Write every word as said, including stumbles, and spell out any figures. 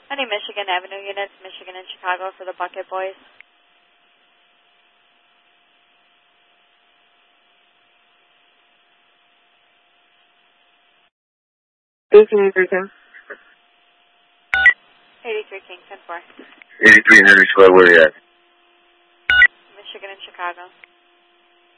Any Michigan Avenue units, Michigan and Chicago for the Bucket Boys. eighty-three King. eighty-three King, ten four. eighty-three Henry Square, where are you at? Michigan and Chicago.